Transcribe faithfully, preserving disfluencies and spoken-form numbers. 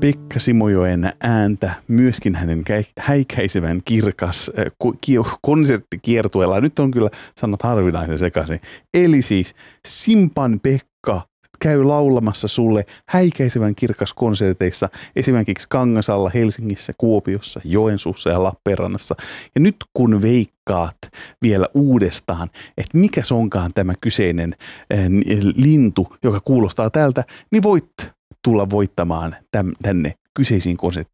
Pekka Simojoen ääntä, myöskin hänen häikäisevän kirkas äh, konserttikiertueella. Nyt on kyllä sanat harvinaisen sekaisin. Eli siis Simpan Pekka käy laulamassa sulle häikäisevän kirkas konserteissa esimerkiksi Kangasalla, Helsingissä, Kuopiossa, Joensuussa ja Lappeenrannassa. Ja nyt kun veikkaat vielä uudestaan, että mikä onkaan tämä kyseinen äh, lintu, joka kuulostaa tältä, niin voit tulla voittamaan täm, tänne kyseisiin konsertteihin.